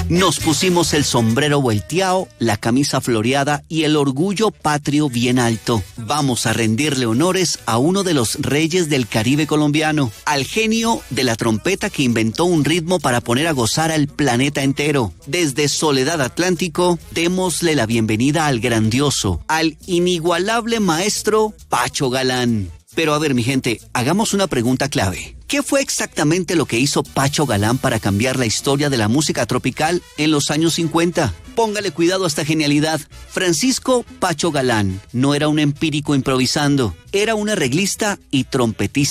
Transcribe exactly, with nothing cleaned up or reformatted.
Nos pusimos el sombrero volteado, la camisa floreada y el orgullo patrio bien alto. Vamos a rendirle honores a uno de los reyes del Caribe colombiano, al genio de la trompeta que inventó un ritmo para poner a gozar al planeta entero. Desde Soledad Atlántico, démosle la bienvenida al grandioso, al inigualable maestro Pacho Galán. Pero a ver, mi gente, hagamos una pregunta clave. ¿Qué fue exactamente lo que hizo Pacho Galán para cambiar la historia de la música tropical en los años cincuenta? Póngale cuidado a esta genialidad. Francisco Pacho Galán no era un empírico improvisando, era un arreglista y trompetista